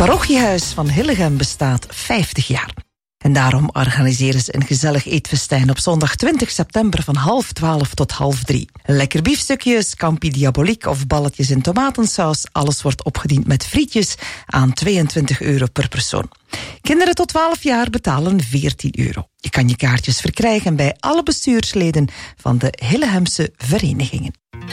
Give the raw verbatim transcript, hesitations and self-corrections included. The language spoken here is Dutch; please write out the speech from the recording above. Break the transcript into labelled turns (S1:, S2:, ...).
S1: Parochiehuis van Hillegem bestaat vijftig jaar. En daarom organiseren ze een gezellig eetfestijn op zondag twintig september van half twaalf tot half drie. Lekker biefstukjes, scampi diaboliek of balletjes in tomatensaus. Alles wordt opgediend met frietjes aan tweeëntwintig euro per persoon. Kinderen tot twaalf jaar betalen veertien euro. Je kan je kaartjes verkrijgen bij alle bestuursleden van de Hillegemse verenigingen.